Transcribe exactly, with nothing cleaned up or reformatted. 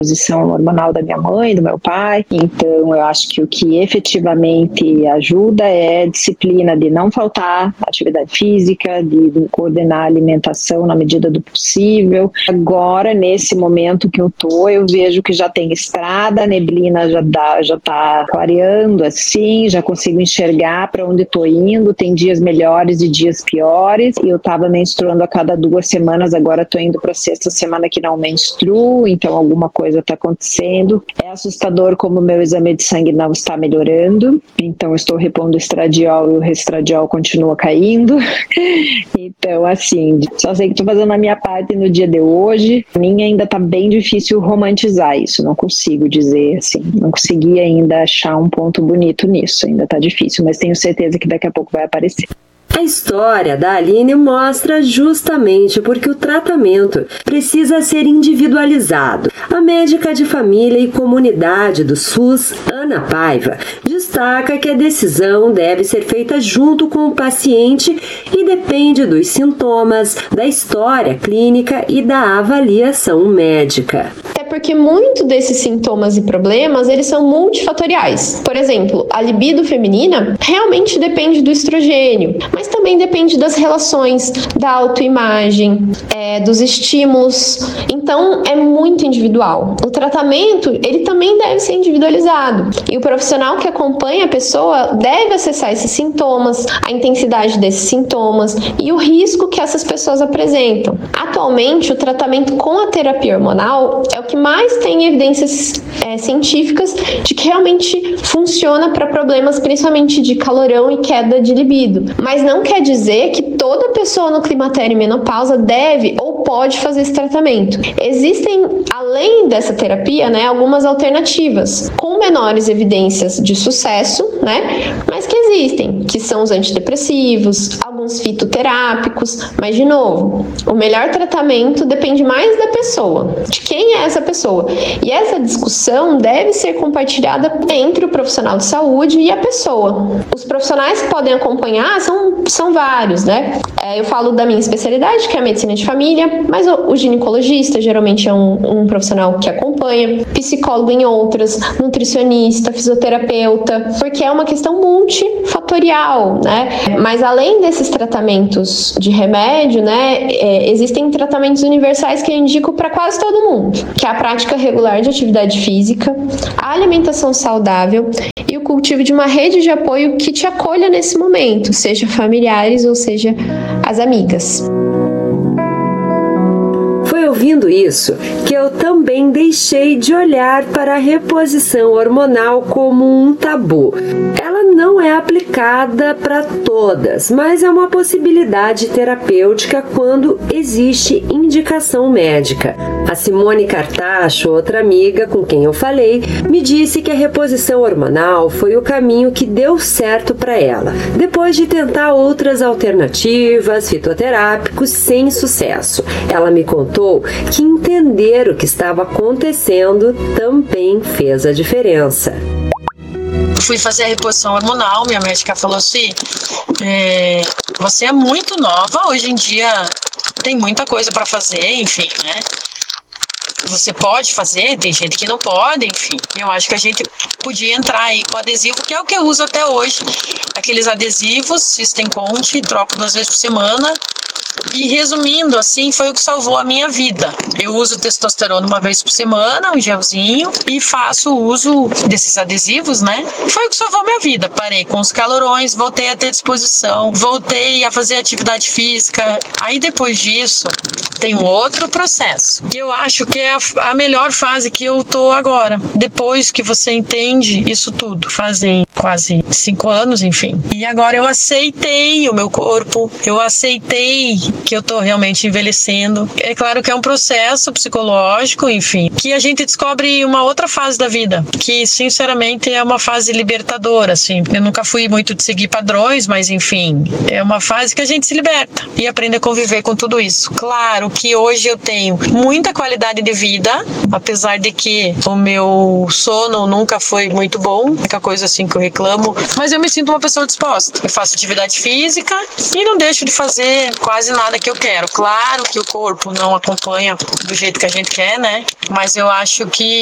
posição hormonal da minha mãe, do meu pai. Então, eu acho que o que efetivamente ajuda é a disciplina de não faltar atividade física, de coordenar a alimentação na medida do possível. Agora, nesse momento que eu tô, eu vejo que já tem estrada, a neblina já dá, já tá clareando assim, já consigo enxergar para onde tô indo. Tem dias melhores e dias piores. Eu tava menstruando a cada duas semanas, agora tô indo para a sexta semana que não menstruo, então alguma coisa está acontecendo. É assustador como o meu exame de sangue não está melhorando, então estou repondo estradiol e o restradiol continua caindo. Então, assim, só sei que estou fazendo a minha parte no dia de hoje. Para mim ainda está bem difícil romantizar isso, não consigo dizer assim, não consegui ainda achar um ponto bonito nisso, ainda está difícil, mas tenho certeza que daqui a pouco vai aparecer. A história da Aline mostra justamente porque o tratamento precisa ser individualizado. A médica de família e comunidade do SUS, Ana Paiva, destaca que a decisão deve ser feita junto com o paciente e depende dos sintomas, da história clínica e da avaliação médica. Até porque muito desses sintomas e problemas, eles são multifatoriais. Por exemplo, a libido feminina realmente depende do estrogênio, mas também depende das relações, da autoimagem, é, dos estímulos. Então, é muito individual. O tratamento, ele também deve ser individualizado. E o profissional que acompanha a pessoa deve acessar esses sintomas, a intensidade desses sintomas e o risco que essas pessoas apresentam. Atualmente, o tratamento com a terapia hormonal é o que mais tem evidências é, científicas de que realmente funciona para problemas principalmente de calorão e queda de libido. Mas não quer dizer que toda pessoa no climatério e menopausa deve ou pode fazer esse tratamento. Existem, além dessa terapia, né, algumas alternativas com menores evidências de sucesso, né, mas que existem, que são os antidepressivos, alguns fitoterápicos, mas de novo, o melhor tratamento depende mais da pessoa, de quem é essa pessoa. E essa discussão deve ser compartilhada entre o profissional de saúde e a pessoa. Os profissionais que podem acompanhar são, são vários, né? É, eu falo da minha especialidade, que é a medicina de família, mas o, o ginecologista geralmente é um, um profissional que acompanha, psicólogo em outras, nutricionista, fisioterapeuta, porque é uma questão multifatorial, né? Mas além desses tratamentos de remédio, né, é, existem tratamentos universais que eu indico para quase todo mundo, que é a prática regular de atividade física, a alimentação saudável e o cultivo de uma rede de apoio que te acolha nesse momento, seja familiares ou seja as amigas. Foi ouvindo isso que eu também deixei de olhar para a reposição hormonal como um tabu. Ela não é aplicada para todas, mas é uma possibilidade terapêutica quando existe indicação médica. A Simone Cartacho, outra amiga com quem eu falei, me disse que a reposição hormonal foi o caminho que deu certo para ela, depois de tentar outras alternativas, fitoterápicos, sem sucesso. Ela me contou que entender o que estava acontecendo também fez a diferença. Fui fazer a reposição hormonal, minha médica falou assim, é, você é muito nova, hoje em dia tem muita coisa para fazer, enfim, né? Você pode fazer, tem gente que não pode, enfim. Eu acho que a gente podia entrar aí com adesivo, que é o que eu uso até hoje. Aqueles adesivos, System Conte, troco duas vezes por semana. E resumindo, assim, foi o que salvou a minha vida. Eu uso testosterona uma vez por semana, um gelzinho, e faço uso desses adesivos, né? Foi o que salvou a minha vida. Parei com os calorões, voltei a ter disposição, voltei a fazer atividade física. Aí depois disso, tem um outro processo. E eu acho que é a, a melhor fase que eu tô agora. Depois que você entende isso tudo. Fazem quase cinco anos, enfim. E agora eu aceitei o meu corpo, eu aceitei que eu tô realmente envelhecendo. É claro que é um processo psicológico, enfim, que a gente descobre uma outra fase da vida, que sinceramente é uma fase libertadora, assim. Eu nunca fui muito de seguir padrões, mas enfim, é uma fase que a gente se liberta e aprende a conviver com tudo isso. Claro que hoje eu tenho muita qualidade de vida, apesar de que o meu sono nunca foi muito bom, é única coisa assim que eu reclamo, mas eu me sinto uma pessoa disposta. Eu faço atividade física e não deixo de fazer quase quase nada que eu quero. Claro que o corpo não acompanha do jeito que a gente quer, né? Mas eu acho que